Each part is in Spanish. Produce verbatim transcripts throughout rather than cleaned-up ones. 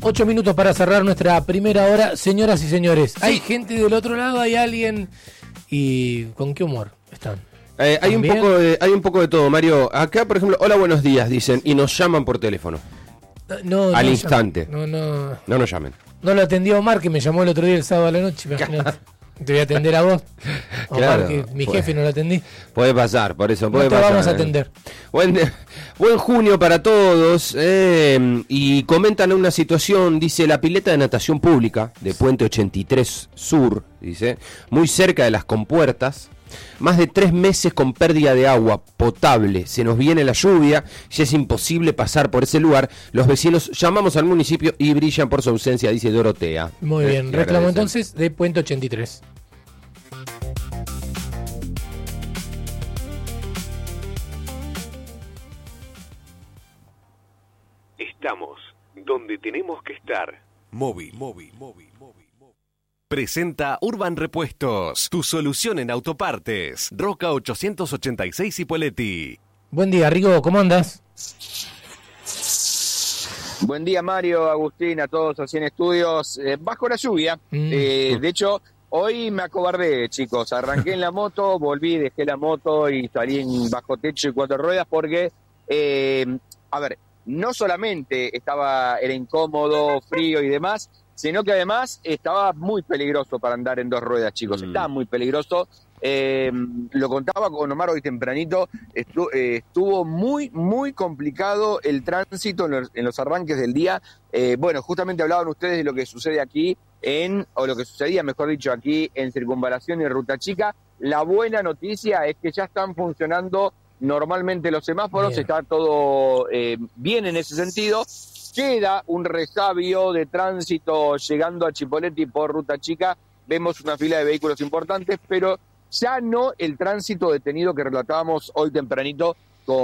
Ocho minutos para cerrar nuestra primera hora. Señoras y señores, sí. Hay gente del otro lado, hay alguien. ¿Y con qué humor están? Eh, hay, un poco de, hay un poco de todo, Mario. Acá, por ejemplo, hola, buenos días, dicen, y nos llaman por teléfono. No, Al no instante. No, no. No nos llamen. No lo atendió Omar, que me llamó el otro día, el sábado a la noche. Imagínate. Te voy a atender a vos. Omar, claro, que mi puede, jefe no lo atendí. Puede pasar, por eso puede no te pasar. vamos a atender. Buen, buen junio para todos. Eh, y comentan una situación, dice, la pileta de natación pública de Puente ochenta y tres Sur, dice, muy cerca de las compuertas. Más de tres meses con pérdida de agua potable. Se nos viene la lluvia y es imposible pasar por ese lugar. Los vecinos llamamos al municipio y brillan por su ausencia, dice Dorotea. Muy bien, eh, reclamo entonces de Puente ochenta y tres. Estamos donde tenemos que estar. Móvil, móvil, móvil, móvil. Presenta Urban Repuestos, tu solución en autopartes. Roca ochocientos ochenta y seis Cipolletti. Buen día, Rigo, ¿cómo andas? Buen día, Mario, Agustín, a todos así en estudios. Eh, bajo la lluvia. Mm. Eh, de hecho, hoy me acobardé, chicos. Arranqué en la moto, volví, dejé la moto y salí en bajo techo y cuatro ruedas porque, eh, a ver, no solamente estaba, era incómodo, frío y demás, sino que además estaba muy peligroso para andar en dos ruedas, chicos. Mm. Estaba muy peligroso. Eh, lo contaba con Omar hoy tempranito. Estuvo, eh, estuvo muy, muy complicado el tránsito en los, en los arranques del día. Eh, bueno, justamente hablaban ustedes de lo que sucede aquí, en o lo que sucedía, mejor dicho, aquí en Circunvalación y Ruta Chica. La buena noticia es que ya están funcionando normalmente los semáforos. Bien. Está todo eh, bien en ese sentido. Queda un resabio de tránsito llegando a Cipolletti por Ruta Chica. Vemos una fila de vehículos importantes, pero ya no el tránsito detenido que relatábamos hoy tempranito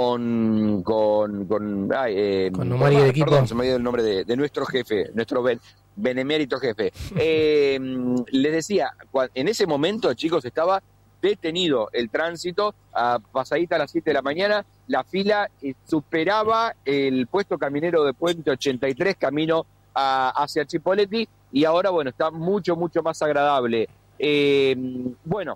con con con, ay, eh, con Omar y el equipo. Perdón, se me ha ido el nombre de, de nuestro jefe, nuestro ben, benemérito jefe. eh, les decía, en ese momento, chicos, estaba detenido el tránsito, a pasadita a las siete de la mañana, la fila eh, superaba el puesto caminero de Puente ochenta y tres camino a, hacia Cipolletti, y ahora, bueno, está mucho, mucho más agradable. Eh, bueno,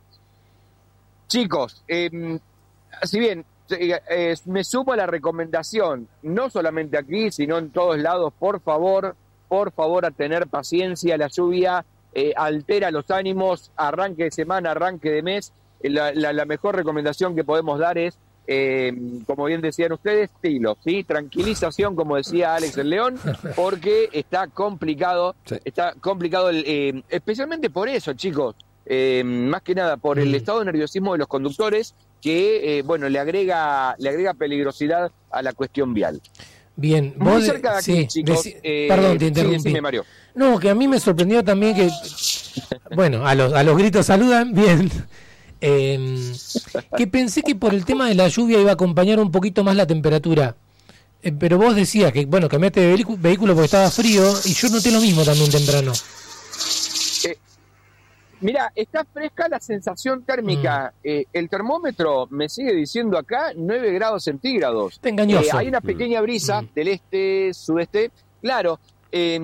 chicos, eh, si bien eh, eh, me sumo a la recomendación, no solamente aquí, sino en todos lados, por favor, por favor, a tener paciencia. La lluvia Eh, altera los ánimos, arranque de semana, arranque de mes. La, la, la mejor recomendación que podemos dar es, eh, como bien decían ustedes, estilo, ¿sí? Tranquilización, como decía Alex el León, porque está complicado, sí. está complicado, el, eh, especialmente por eso, chicos, eh, más que nada por el mm. estado de nerviosismo de los conductores, que, eh, bueno, le agrega, le agrega peligrosidad a la cuestión vial. Bien, muy vos cerca de aquí, sí, chicos. Deci- eh, perdón, te interrumpí. Sí, decime, Mario. No, que a mí me sorprendió también que, bueno, a los, a los gritos saludan, bien. Eh, que pensé que por el tema de la lluvia iba a acompañar un poquito más la temperatura. Eh, pero vos decías que, bueno, cambiaste de vehicu- vehículo porque estaba frío, y yo noté lo mismo también temprano. Eh, Mira, está fresca la sensación térmica. Mm. Eh, el termómetro me sigue diciendo acá nueve grados centígrados. Está engañoso. Eh, hay una pequeña brisa mm. del este, sudeste. Claro, eh,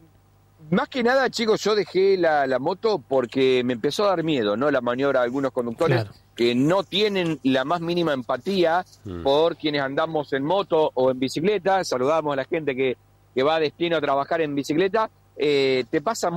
más que nada, chicos, yo dejé la, la moto porque me empezó a dar miedo, ¿no? La maniobra de algunos conductores claro. que no tienen la más mínima empatía mm. por quienes andamos en moto o en bicicleta. Saludamos a la gente que, que va a destino a trabajar en bicicleta. Eh, te pasa